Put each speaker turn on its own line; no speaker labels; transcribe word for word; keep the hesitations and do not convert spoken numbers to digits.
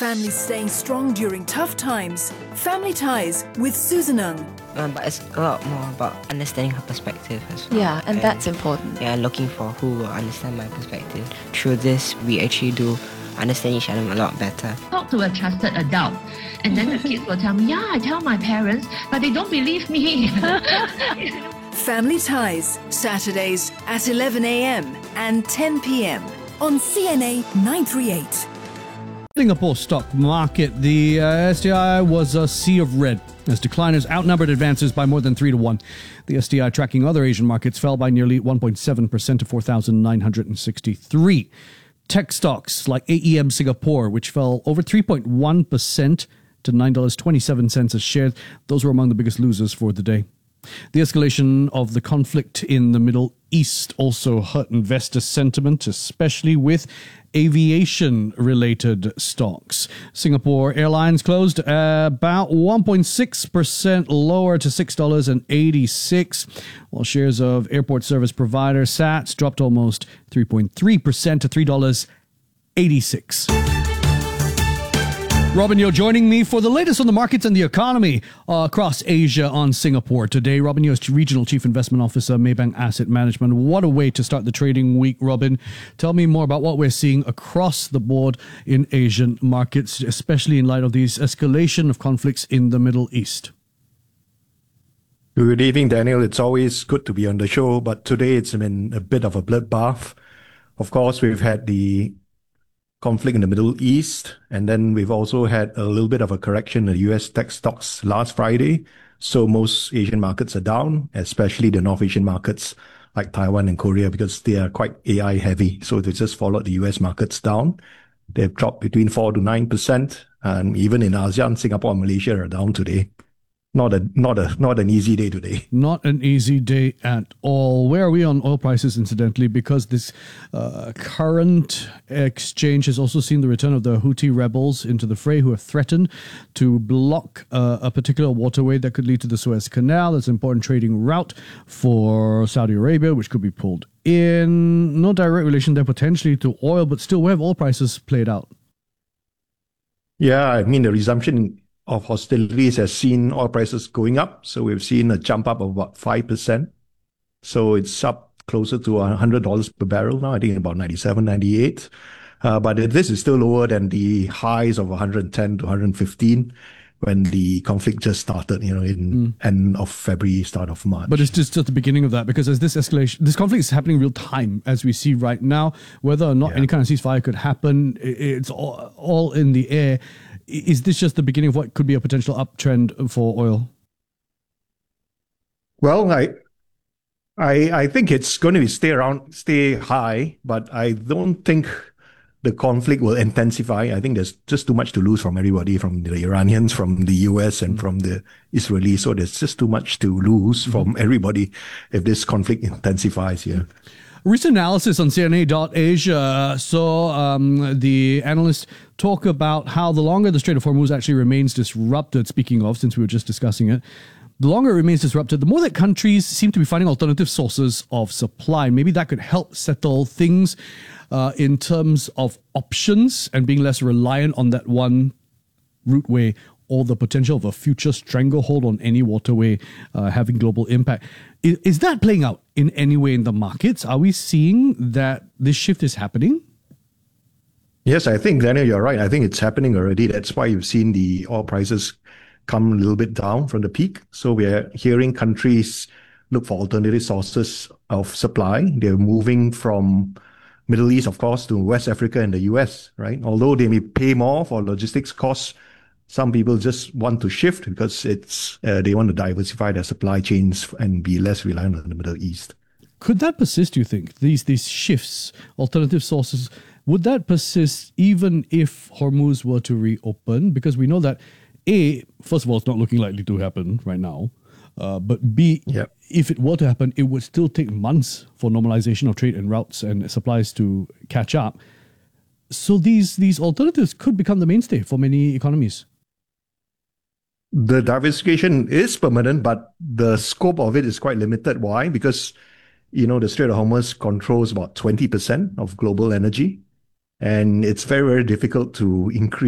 Families staying strong during tough times. Family Ties with Susan Ng.
Um, but it's a lot more about understanding her perspective as well.
Yeah, and, and that's important.
Yeah, looking for who will understand my perspective. Through this, we actually do understand each other a lot better.
Talk to a trusted adult, and then the kids will tell me, yeah, I tell my parents, but they don't believe me.
Family Ties, Saturdays at eleven a m and ten p m on C N A nine thirty-eight.
Singapore stock market, the uh, S T I was a sea of red as decliners outnumbered advances by more than three to one. The S T I tracking other Asian markets fell by nearly one point seven percent to four thousand nine hundred sixty-three. Tech stocks like A E M Singapore, which fell over three point one percent to nine dollars and twenty-seven cents a share, those were among the biggest losers for the day. The escalation of the conflict in the Middle East also hurt investor sentiment, especially with aviation-related stocks. Singapore Airlines closed about one point six percent lower to six dollars and eighty-six cents, while shares of airport service provider S A T S dropped almost three point three percent to three dollars and eighty-six cents. Robin Yeo joining me for the latest on the markets and the economy uh, across Asia on Singapore today. Robin Yeo is Regional Chief Investment Officer, Maybank Asset Management. What a way to start the trading week, Robin. Tell me more about what we're seeing across the board in Asian markets, especially in light of these escalation of conflicts in the Middle East.
Good evening, Daniel. It's always good to be on the show, but today it's been a bit of a bloodbath. Of course, we've had the conflict in the Middle East, and then we've also had a little bit of a correction in the U S tech stocks last Friday. So most Asian markets are down, especially the North Asian markets like Taiwan and Korea, because they are quite A I heavy. So they just followed the U S markets down. They've dropped between four to nine percent. And even in ASEAN, Singapore and Malaysia are down today. Not a not a not an easy day today.
Not an easy day at all. Where are we on oil prices, incidentally? Because this uh, current exchange has also seen the return of the Houthi rebels into the fray, who have threatened to block uh, a particular waterway that could lead to the Suez Canal. That's an important trading route for Saudi Arabia, which could be pulled in. No direct relation there potentially to oil, but still, where have oil prices played out?
Yeah, I mean, the resumption of hostilities has seen oil prices going up. So we've seen a jump up of about five percent. So it's up closer to one hundred dollars per barrel now, I think about ninety-seven, ninety-eight. Uh, but this is still lower than the highs of one hundred ten to one hundred fifteen when the conflict just started, you know, in mm. end of February, start of March.
But it's just at the beginning of that, because as this escalation, this conflict is happening real time as we see right now. Whether or not yeah. any kind of ceasefire could happen, it's all, all in the air. Is this just the beginning of what could be a potential uptrend for oil?
Well, I, I, I think it's going to stay around, stay high, but I don't think the conflict will intensify. I think there's just too much to lose from everybody, from the Iranians, from the U S, and mm-hmm. from the Israelis. So there's just too much to lose mm-hmm. from everybody if this conflict intensifies here.
Recent analysis on C N A dot Asia saw um, the analysts talk about how the longer the Strait of Hormuz actually remains disrupted, speaking of, since we were just discussing it, the longer it remains disrupted, the more that countries seem to be finding alternative sources of supply. Maybe that could help settle things uh, in terms of options and being less reliant on that one routeway, or the potential of a future stranglehold on any waterway uh, having global impact. Is, is that playing out in any way in the markets? Are we seeing that this shift is happening?
Yes, I think, Daniel, you're right. I think it's happening already. That's why you've seen the oil prices come a little bit down from the peak. So we're hearing countries look for alternative sources of supply. They're moving from Middle East, of course, to West Africa and the U S, right? Although they may pay more for logistics costs, some people just want to shift because it's uh, they want to diversify their supply chains and be less reliant on the Middle East.
Could that persist, do you think? These these shifts, alternative sources, would that persist even if Hormuz were to reopen? Because we know that, A, first of all, it's not looking likely to happen right now. Uh, but B, yep. if it were to happen, it would still take months for normalization of trade and routes and supplies to catch up. So these these alternatives could become the mainstay for many economies.
The diversification is permanent, but the scope of it is quite limited. Why? Because, you know, the Strait of Hormuz controls about twenty percent of global energy, and it's very, very difficult to increase